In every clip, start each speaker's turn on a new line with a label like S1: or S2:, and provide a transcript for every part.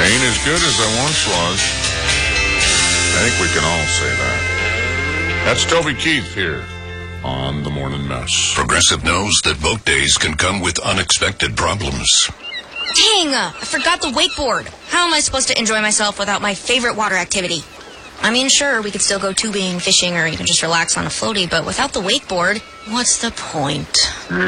S1: ain't as good as I once was. I think we can all say that. That's Toby Keith here on The Morning Mess.
S2: Progressive knows that boat days can come with unexpected problems.
S3: Dang, I forgot the wakeboard. How am I supposed to enjoy myself without my favorite water activity? I mean, sure, we could still go tubing, fishing, or even just relax on a floaty, but without the wakeboard, what's the point?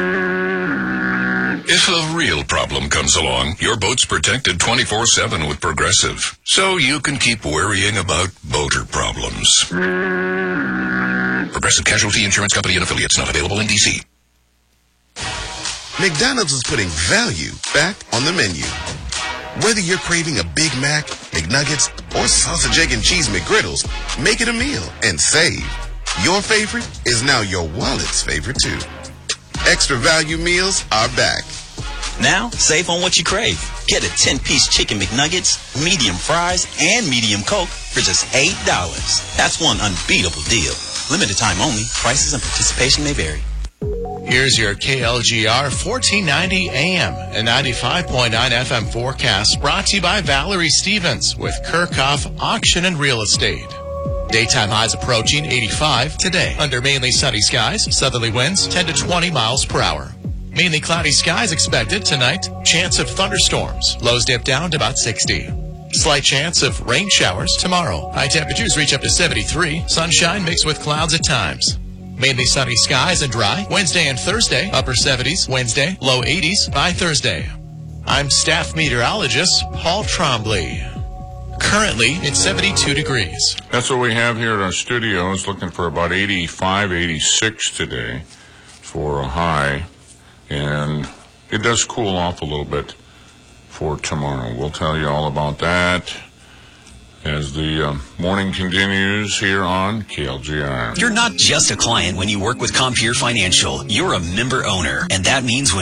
S2: If a real problem comes along, your boat's protected 24/7 with Progressive, so you can keep worrying about boater problems. Progressive Casualty Insurance Company and Affiliates, not available in D.C.
S4: McDonald's is putting value back on the menu. Whether you're craving a Big Mac, McNuggets, or sausage, egg, and cheese McGriddles, make it a meal and save. Your favorite is now your wallet's favorite, too. Extra value meals are back.
S5: Now, save on what you crave. Get a 10-piece chicken McNuggets, medium fries, and medium Coke for just $8. That's one unbeatable deal. Limited time only. Prices and participation may vary.
S6: Here's your KLGR 1490 AM and 95.9 FM forecast, brought to you by Valerie Stevens with Kirchhoff Auction and Real Estate. Daytime highs approaching 85 today. Under mainly sunny skies, southerly winds 10 to 20 miles per hour. Mainly cloudy skies expected tonight. Chance of thunderstorms. Lows dip down to about 60. Slight chance of rain showers tomorrow. High temperatures reach up to 73. Sunshine mixed with clouds at times. Mainly sunny skies and dry. Wednesday and Thursday, upper 70s. Wednesday, low 80s by Thursday. I'm staff meteorologist Paul Trombley. Currently, it's 72 degrees.
S1: That's what we have here at our studio. It's looking for about 85, 86 today for a high. And it does cool off a little bit for tomorrow. We'll tell you all about that as the morning continues here on KLGR.
S5: You're not just a client when you work with Compeer Financial. You're a member owner, and that means when